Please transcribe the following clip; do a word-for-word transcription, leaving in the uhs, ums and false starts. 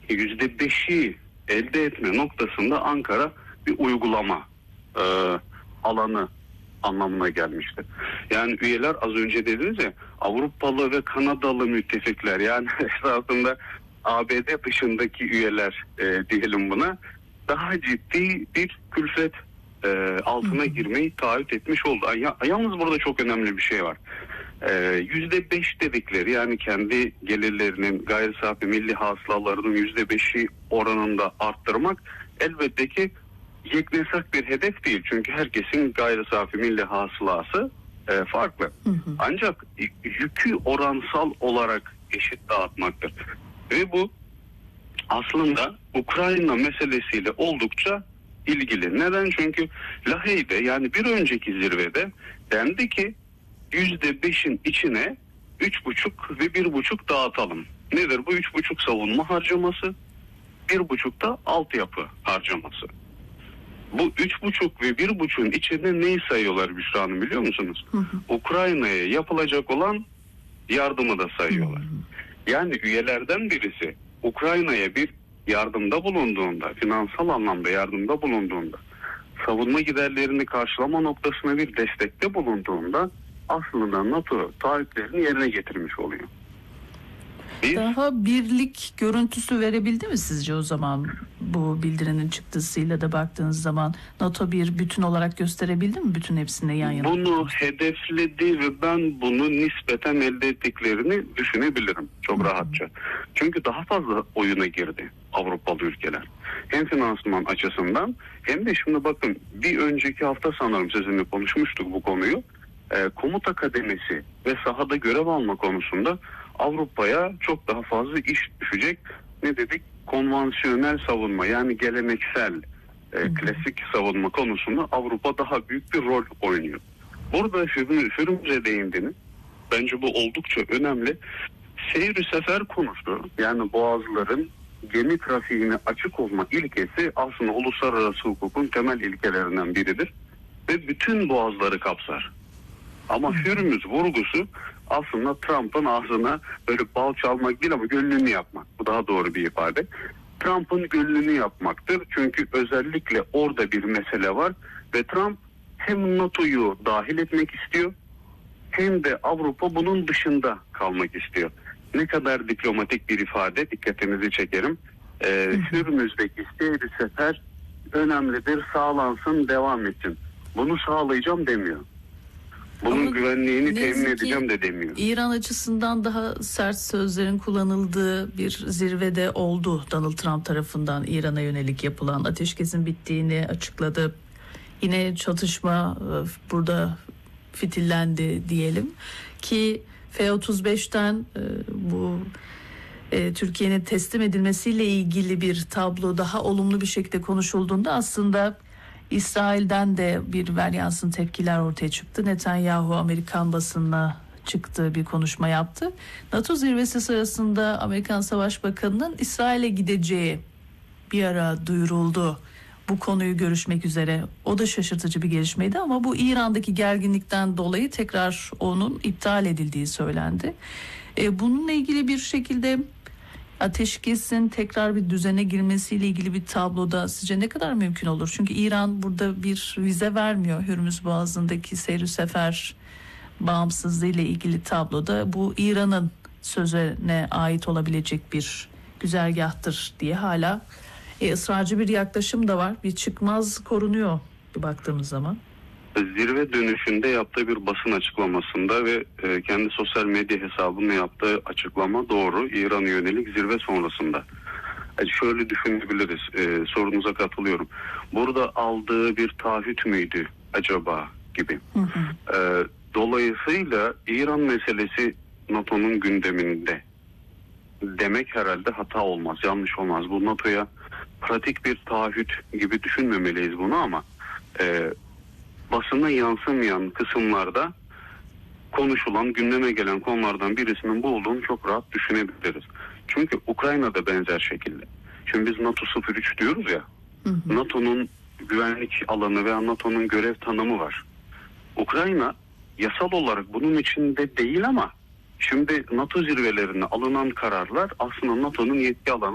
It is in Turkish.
yüzde beşi elde etme noktasında Ankara bir uygulama e, alanı anlamına gelmiştir. Yani üyeler, az önce dediniz ya, Avrupalı ve Kanadalı müttefikler, yani esasında A B D dışındaki üyeler e, diyelim buna, daha ciddi bir külfet e, altına girmeyi taahhüt etmiş oldu. Ya, yalnız burada çok önemli bir şey var. Yüzde beş dedikleri, yani kendi gelirlerinin, gayri safi milli hasılalarının yüzde beşi oranında arttırmak elbette ki yeknesak bir hedef değil. Çünkü herkesin gayri safi milli hasılası e, farklı. Hı hı. Ancak yükü oransal olarak eşit dağıtmaktır. Ve bu aslında Ukrayna meselesiyle oldukça ilgili. Neden? Çünkü Lahey'de, yani bir önceki zirvede dendi ki yüzde beşin içine üç buçuk ve bir buçuk dağıtalım. Nedir bu? Üç buçuk savunma harcaması, bir buçuk da altyapı harcaması. Bu üç buçuk ve bir buçuğun içinde neyi sayıyorlar Büşra Hanım, biliyor musunuz? Hı hı. Ukrayna'ya yapılacak olan yardımı da sayıyorlar. Hı hı. Yani üyelerden birisi Ukrayna'ya bir yardımda bulunduğunda, finansal anlamda yardımda bulunduğunda, savunma giderlerini karşılama noktasına bir destekte bulunduğunda aslında NATO taahhütlerini yerine getirmiş oluyor. Biz, Daha birlik görüntüsü verebildi mi sizce o zaman, bu bildirinin çıktısıyla da baktığınız zaman NATO bir bütün olarak gösterebildi mi bütün hepsini yan yana? Bunu hedefledi ve ben bunu nispeten elde ettiklerini düşünebilirim çok Hı-hı. rahatça. Çünkü daha fazla oyuna girdi Avrupalı ülkeler. Hem finansman açısından hem de şimdi bakın, bir önceki hafta sanırım sizinle konuşmuştuk bu konuyu. E, komuta kademesi ve sahada görev alma konusunda Avrupa'ya çok daha fazla iş düşecek. Ne dedik? Konvansiyonel savunma, yani geleneksel e, klasik savunma konusunda Avrupa daha büyük bir rol oynuyor. Burada Hürmüz'e değindiniz. Bence bu oldukça önemli. Seyr-i sefer konusu, yani boğazların gemi trafiğine açık olma ilkesi aslında uluslararası hukukun temel ilkelerinden biridir. Ve bütün boğazları kapsar. Ama Hürmüz vurgusu aslında Trump'ın ağzına böyle bal çalmak değil ama gönlünü yapmak. Bu daha doğru bir ifade. Trump'ın gönlünü yapmaktır. Çünkü özellikle orada bir mesele var ve Trump hem NATO'yu dahil etmek istiyor hem de Avrupa bunun dışında kalmak istiyor. Ne kadar diplomatik bir ifade, dikkatinizi çekerim. Ee, Hürmüz'deki seyir sefer önemlidir, sağlansın, devam etsin. Bunu sağlayacağım demiyor. Bunun Ama güvenliğini temin edeceğim de demiyor. İran açısından daha sert sözlerin kullanıldığı bir zirvede oldu. Donald Trump tarafından İran'a yönelik yapılan ateşkesin bittiğini açıkladı. Yine çatışma burada fitillendi diyelim ki F otuz beşten bu e, Türkiye'nin teslim edilmesiyle ilgili bir tablo daha olumlu bir şekilde konuşulduğunda aslında İsrail'den de bir varyansın tepkiler ortaya çıktı. Netanyahu Amerikan basınına çıktı, bir konuşma yaptı. NATO zirvesi sırasında Amerikan Savaş Bakanı'nın İsrail'e gideceği bir ara duyuruldu. Bu konuyu görüşmek üzere. O da şaşırtıcı bir gelişmeydi ama bu İran'daki gerginlikten dolayı tekrar onun iptal edildiği söylendi. E, bununla ilgili bir şekilde ateşkesin tekrar bir düzene girmesiyle ilgili bir tabloda sizce ne kadar mümkün olur? Çünkü İran burada bir vize vermiyor. Hürmüz Boğazı'ndaki seyir sefer bağımsızlığı ile ilgili tabloda bu İran'ın sözüne ait olabilecek bir güzergahtır diye hala e, ısrarcı bir yaklaşım da var. Bir çıkmaz korunuyor bir baktığımız zaman. Zirve dönüşünde yaptığı bir basın açıklamasında ve e, kendi sosyal medya hesabında yaptığı açıklama doğru. İran'a yönelik zirve sonrasında. Yani şöyle düşünebiliriz. E, sorunuza katılıyorum. Burada aldığı bir taahhüt müydü acaba gibi. Hı hı. E, dolayısıyla İran meselesi NATO'nun gündeminde demek herhalde hata olmaz, yanlış olmaz. Bu NATO'ya pratik bir taahhüt gibi düşünmemeliyiz bunu ama e, basına yansımayan kısımlarda konuşulan, gündeme gelen konulardan birisinin bu olduğunu çok rahat düşünebiliriz. Çünkü Ukrayna'da benzer şekilde. Şimdi biz NATO sıfır üç diyoruz ya, hı hı. NATO'nun güvenlik alanı veya NATO'nun görev tanımı var. Ukrayna yasal olarak bunun içinde değil ama şimdi NATO zirvelerine alınan kararlar aslında NATO'nun yetki alanı